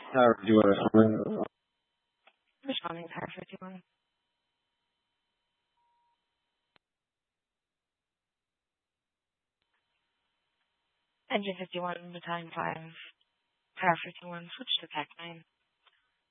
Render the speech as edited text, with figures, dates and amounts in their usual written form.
However, do you want to summon? Responding Tower 51. Engine 51, Battalion 5, Tower 51, switch to Pac 9.